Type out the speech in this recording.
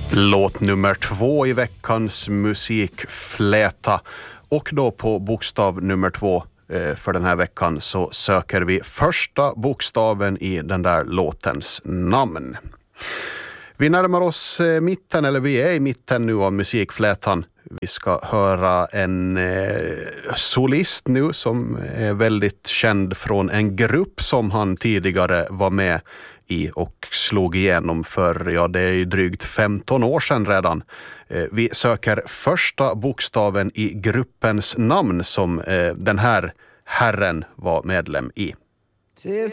Låt nummer 2 i veckans musikfläta. Och då på bokstav nummer 2 för den här veckan så söker vi första bokstaven i den där låtens namn. Vi närmar oss mitten, eller vi är i mitten nu av musikflätan. Vi ska höra en solist nu som är väldigt känd från en grupp som han tidigare var med i och slog igenom för, ja, det är ju drygt 15 år sedan redan. Vi söker första bokstaven i gruppens namn som den här herren var medlem i.